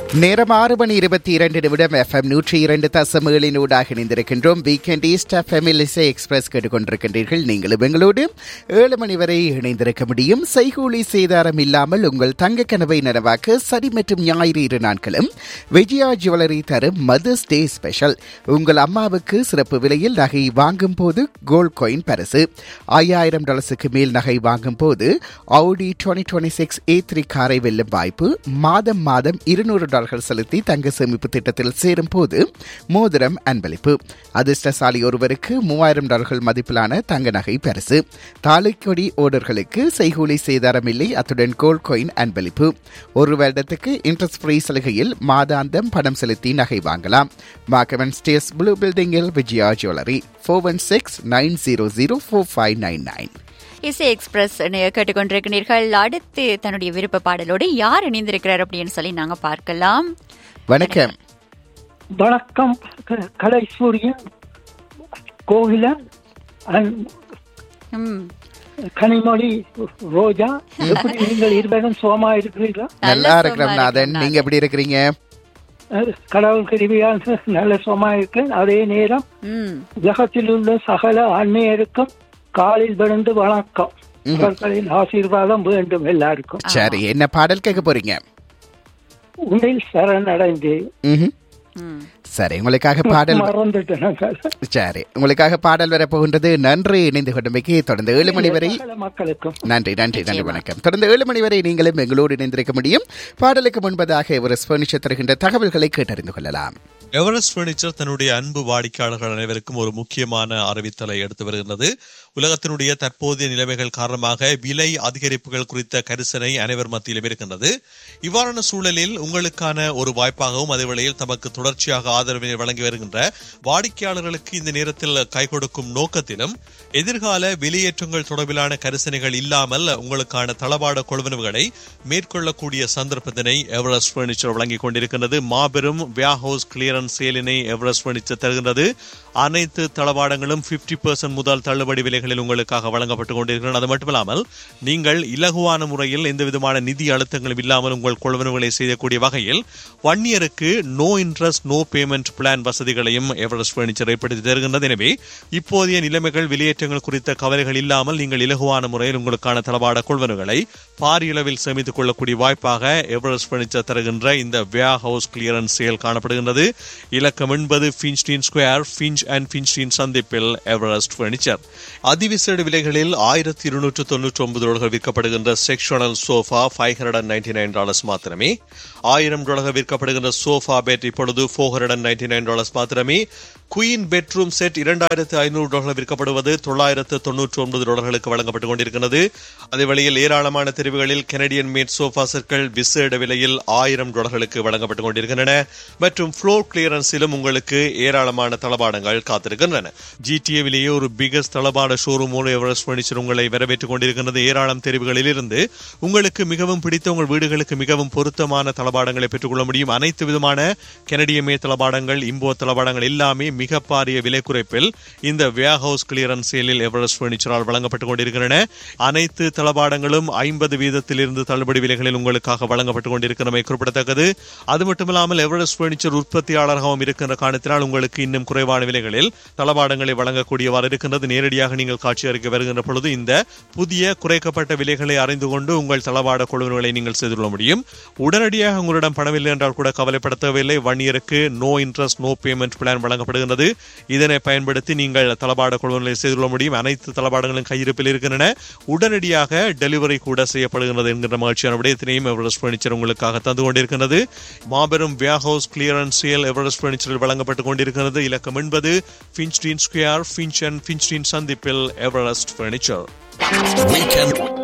நேரம் 6:22 FM 102.7 இணைந்திருக்கின்றோம். Weekend east எஃப்எம்மில் இசை எக்ஸ்பிரஸ் கேட்டுக்கொண்டிருக்கின்றீர்கள். நீங்களும் எங்களோடு 7 மணி வரை இணைந்திருக்க முடியும். செய்கூலி சேதாரம் இல்லாமல் உங்கள் தங்க கனவை நனவாக்க சனி மற்றும் ஞாயிறு 2 நாட்களும் விஜயா ஜுவல்லரி தரும் மதர்ஸ் டே ஸ்பெஷல். உங்கள் அம்மாவுக்கு சிறப்பு விலையில் நகை வாங்கும் போது கோல்ட் காயின் பரிசு. $5000 மேல் நகை வாங்கும் போது Audi 2026 A3 காரை வெல்லும் வாய்ப்பு. மாதம் $200 செலுத்தி தங்க சேமிப்பு திட்டத்தில் சேரும் போது மோதிரம் அன்பளிப்பு. அதிர்ஷ்டசாலி ஒருவருக்கு $3000 மதிப்பிலான தங்க நகை பரிசு. தாலிக்கொடி ஓடர்களுக்கு செய்கூலி சேதாரம் இல்லை, அத்துடன் கோல்ட் காயின் அன்பளிப்பு. 1 வருடத்துக்கு இன்ட்ரெஸ்ட் ஃப்ரீ சலுகையில் மாதாந்தம் பணம் செலுத்தி நகை வாங்கலாம். மார்க்கமன் ஸ்டேஸ் ப்ளூ பில்டிங்கில் விஜயா ஜுவல்லரி. 4169004599. இசை எக்ஸ்பிரஸ் கேட்டுக்கொண்டிருக்கிறீர்கள். அடுத்து தன்னுடைய விருப்ப பாடலோடு யார் இணைந்திருக்கிறார் அப்படின்னு சொல்லி நாங்க பார்க்கலாம். வணக்கம். வணக்கம். கலைசூரியன், கோகிலன், கனிமொழி, ரோஜா. எப்படி நீங்கள் இருவரும் சுகமா இருக்கிறீர்களா? நல்லா இருக்கிறோம் நாதன். நீங்க எப்படி இருக்கிறீங்க? கடவுள் கிருபையால் நல்ல சுகமா இருக்கு. அதே நேரம் உலகத்தில் உள்ள சகல அன்னையருக்கும் காலில் விழுந்து வணக்கம். அவர்களின் ஆசீர்வாதம் வேண்டும் எல்லாருக்கும். சரி, என்ன பாடல் கேட்க போறீங்க? உன்னில் சரணடைந்து. சரி, உங்களுக்காக பாடல் சரி உங்களுக்காக பாடல் வர போகின்றது. நன்றி இணைந்து கொண்டமைக்கு. தொடர்ந்து 7 மணி வரை மக்களுக்கும் நன்றி. வணக்கம். தொடர்ந்து 7 மணி வரை நீங்களும் எங்களோடு இணைந்திருக்க முடியும். பாடலுக்கு முன்பதாக எவரெஸ்ட் பர்னிச்சர் தருகின்ற தகவல்களை கேட்டறிந்து கொள்ளலாம். எவரெஸ்ட் பர்னிச்சர் தன்னுடைய அன்பு வாடிக்கையாளர்கள் அனைவருக்கும் ஒரு முக்கியமான அறிவித்தலை எடுத்து வருகிறது. உலகத்தினுடைய தற்போதைய நிலைமைகள் காரணமாக விலை அதிகரிப்புகள் குறித்த கரிசனை அனைவர் மத்தியிலும் இருக்கின்றது. இவ்வாறான சூழலில் உங்களுக்கான ஒரு வாய்ப்பாகவும் அதேவேளையில் தமக்கு தொடர்ச்சியாக ஆதரவினை வழங்கி வருகின்ற வாடிக்கையாளர்களுக்கு இந்த நேரத்தில் கை கொடுக்கும் நோக்கத்திலும் எதிர்கால வெளியேற்றங்கள் தொடர்பிலான கரிசனைகள் இல்லாமல் உங்களுக்கான தளபாட கொள்வனவுகளை மேற்கொள்ளக்கூடிய சந்தர்ப்பத்தினை எவரெஸ்ட் பர்னிச்சர் வழங்கிக் கொண்டிருக்கின்றது. மாபெரும் வேர்ஹவுஸ் கிளியரன்ஸ் சேலினை எவரெஸ்ட் பர்னிச்சர் தருகின்றது. அனைத்து தளபாடங்களும் 50% முதல் தள்ளுபடி விலைகளில் உங்களுக்காக வழங்கப்பட்டுக் கொண்டிருக்கிறது. அது மட்டுமல்லாமல் நீங்கள் இலகுவான முறையில் எந்த விதமான நிதி அழுத்தங்களும் இல்லாமல் உங்கள் கொள்வனவுகளை செய்யக்கூடிய வகையில் 1 இயருக்கு no interest no payment plan வசதிகளையும் எவரெஸ்ட் பர்னிச்சர் ஏற்படுத்தி தருகின்றது. எனவே இப்போதைய நிலைமைகள் வெளியேற்றங்கள் குறித்த கவலைகள் இல்லாமல் நீங்கள் இலகுவான முறையில் உங்களுக்கான தளபாட கொள்வனவுகளை பாரியளவில் சேமித்துக் கொள்ளக்கூடிய வாய்ப்பாக எவரெஸ்ட் பர்னிச்சர் தருகின்ற இந்த வேர்ஹவுஸ் கிளியரன்ஸ் சேல் காணப்படுகின்றது. இலக்கம் 80 ஃபின்ச்டீன் ஸ்கொயர், ஃபின்ச் அண்ட் ஃபின்ச்டீன் சந்திப்பில் எவரெஸ்ட் பர்னிச்சர். அதிவிசேட விலைகளில் $1299 விற்கப்படுகின்ற செக்ஷனல் சோஃபா $599 மாத்திரமே. $1000 விற்கப்படுகின்ற சோஃபா பெட் இப்பொழுது $499 மாத்திரமே. குயின் பெட்ரூம் செட் $2500 விற்கப்படுவது $999 வழங்கப்பட்டுக் கொண்டிருக்கிறது. அதே வேளையில் ஏராளமான தெரிவுகளில் கெனடியன் மேட் சோஃபா செட்கள் விசேட விலையில் $1000 வழங்கப்பட்டுக் கொண்டிருக்கின்றன. மற்றும் ஃப்ளோர் கிளியரன்ஸிலும் உங்களுக்கு ஏராளமான தளபாடங்கள் காத்திருக்கின்றன. ஜிடிஏவிலேயே ஒரு பிகஸ்ட் தளபாட ஷோரூமோடு எவரெஸ்ட் பர்னிச்சர் உங்களை வரவேற்றுக் கொண்டிருக்கிறது. ஏராளம் தெரிவுகளில் இருந்து உங்களுக்கு மிகவும் பிடித்த உங்கள் வீடுகளுக்கு மிகவும் பொருத்தமான தளபாடங்களை பெற்றுக்கொள்ள முடியும். அனைத்து விதமான கெனடிய மேட் தளபாடங்கள், இம்போ தளபாடங்கள் எல்லாமே மிக பாரிய விலை குறைப்பில் இந்த வேர்ஹவுஸ் கிளியரன்ஸ் சேலில் எவரெஸ்ட் பர்னிச்சரால் வழங்கப்பட்டுக் கொண்டிருக்கின்றன. அனைத்து தளபாடங்களும் 50% தள்ளுபடி விலைகளில் உங்களுக்காக வழங்கப்பட்டுக் கொண்டிருக்கிறமை குறிப்பிடத்தக்கது. அது மட்டுமில்லாமல் எவரெஸ்ட் பர்னிச்சர் உற்பத்தியாளராகவும் இருக்கின்ற காரணத்தினால் உங்களுக்கு இன்னும் குறைவான விலைகளில் தளபாடங்களை வழங்கக்கூடியவாறு இருக்கின்றது. நேரடியாக நீங்கள் காட்சி அறிக்கை வருகின்ற பொழுது இந்த புதிய குறைக்கப்பட்ட விலைகளை அறிந்து கொண்டு உங்கள் தளபாட கொள்வனவுகளை நீங்கள் செய்து கொள்ள முடியும். உடனடியாக உங்களிடம் பணமில்லை என்றால் கூட கவலைப்பட தேவையில்லை. 1 இயருக்கு no interest no payment plan வழங்கப்படுகின்றது. இதனை பயன்படுத்தி நீங்கள் தளபாட கொள்வனவுகளை செய்து கொள்ள முடியும். அனைத்து தளபாடங்களும் கையிருப்பில் இருக்கின்றன. உடனடியாக டெலிவரி கூட செய்யப்படுகிறது என்கின்ற மகிழ்ச்சியான விடயத்தினையும் எவரெஸ்ட் பர்னிச்சர் உங்களுக்காக தந்து கொண்டிருக்கிறது. மாபெரும் வேர்ஹவுஸ் கிளியரன்ஸ் சேல் எவரெஸ்ட் பர்னிச்சரில் வழங்கப்பட்டுக் கொண்டிருக்கிறது. இலக்கம் 80 ஃபின்ச்டீன் ஸ்கொயர், ஃபின்ச் அண்ட் ஃபின்ச்டீன் சந்திப்பில் எவரெஸ்ட் பர்னிச்சர்.